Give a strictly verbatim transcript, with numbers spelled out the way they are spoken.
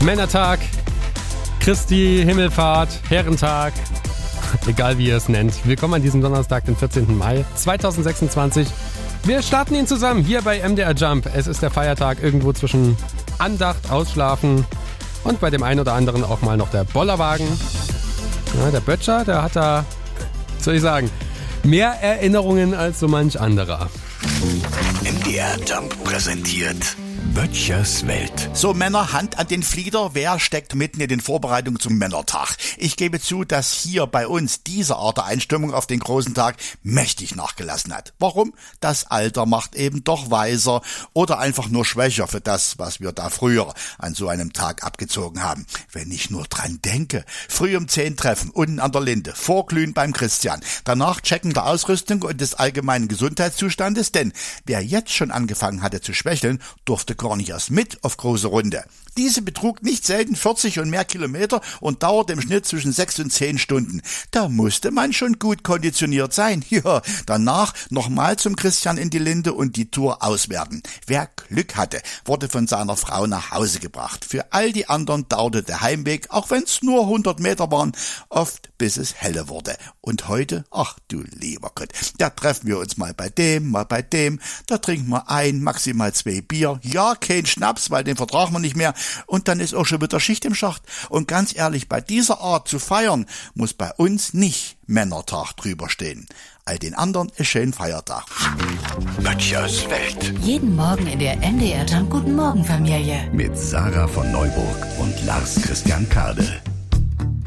Männertag, Christi Himmelfahrt, Herrentag, egal wie ihr es nennt. Willkommen an diesem Donnerstag, den vierzehnten Mai zweitausendsechsundzwanzig. Wir starten ihn zusammen hier bei M D R Jump. Es ist der Feiertag irgendwo zwischen Andacht, Ausschlafen und bei dem einen oder anderen auch mal noch der Bollerwagen. Ja, der Böttcher, der hat da, was soll ich sagen, mehr Erinnerungen als so manch anderer. M D R Jump präsentiert Böttchers Welt. So, Männer, Hand an den Flieder. Wer steckt mitten in den Vorbereitungen zum Männertag? Ich gebe zu, dass hier bei uns diese Art der Einstimmung auf den großen Tag mächtig nachgelassen hat. Warum? Das Alter macht eben doch weiser oder einfach nur schwächer für das, was wir da früher an so einem Tag abgezogen haben. Wenn ich nur dran denke. Früh um zehn treffen, unten an der Linde, vorglühen beim Christian, danach checken der Ausrüstung und des allgemeinen Gesundheitszustandes, denn wer jetzt schon angefangen hatte zu schwächeln, durfte gar nicht erst mit auf große Runde. Diese betrug nicht selten vierzig und mehr Kilometer und dauerte im Schnitt zwischen sechs und zehn Stunden. Da musste man schon gut konditioniert sein. Ja, danach nochmal zum Christian in die Linde und die Tour auswerten. Wer Glück hatte, wurde von seiner Frau nach Hause gebracht. Für all die anderen dauerte der Heimweg, auch wenn es nur hundert Meter waren, oft bis es helle wurde. Und heute, ach du lieber Gott, da treffen wir uns mal bei dem, mal bei dem, da trinken wir ein, maximal zwei Bier, ja, kein Schnaps, weil den vertragen wir nicht mehr, und dann ist auch schon wieder Schicht im Schacht. Und ganz ehrlich, bei dieser Art zu feiern, muss bei uns nicht Männertag drüber stehen. All den anderen ist schön Feiertag. Böttchers Welt. Jeden Morgen in der M D R Jump Guten Morgen Familie. Mit Sarah von Neuburg und Lars Christian Kade.